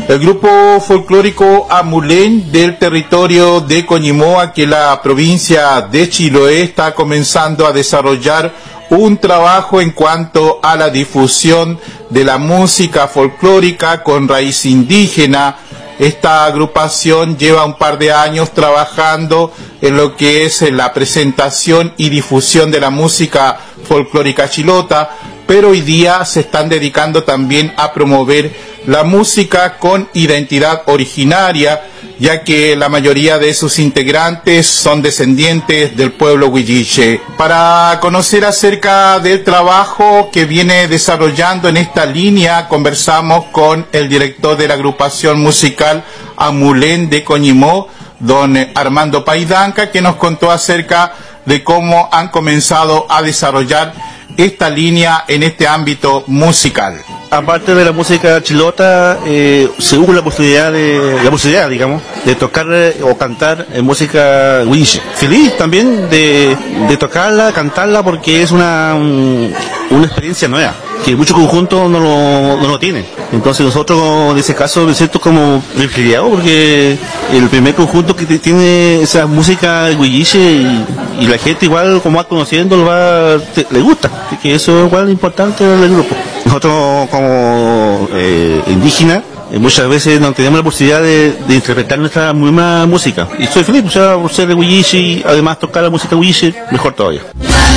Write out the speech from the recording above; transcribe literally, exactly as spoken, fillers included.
El grupo folclórico Amulén del territorio de Coñimoa, que la provincia de Chiloé, está comenzando a desarrollar un trabajo en cuanto a la difusión de la música folclórica con raíz indígena. Esta agrupación lleva un par de años trabajando en lo que es la presentación y difusión de la música folclórica chilota, pero hoy día se están dedicando también a promover la música con identidad originaria, ya que la mayoría de sus integrantes son descendientes del pueblo huilliche. Para conocer acerca del trabajo que viene desarrollando en esta línea, conversamos con el director de la agrupación musical Amulén de Coñimó, don Armando Paidanca, que nos contó acerca de cómo han comenzado a desarrollar esta línea en este ámbito musical. Aparte de la música chilota, eh, se hubo la posibilidad, de, la posibilidad, digamos, de tocar eh, o cantar en música huilliche. Feliz también de, de tocarla, cantarla, porque es una, un, una experiencia nueva, que muchos conjuntos no lo, no lo tienen. Entonces nosotros, en ese caso, me siento como privilegiado, porque el primer conjunto que tiene esa música huilliche y, y la gente igual, como va conociendo, lo va, te, le gusta, que eso es igual importante del grupo. Nosotros como eh, indígenas eh, muchas veces no tenemos la posibilidad de, de interpretar nuestra misma música. Y soy feliz, o sea, por ser de huilliche y además tocar la música huilliche, mejor todavía.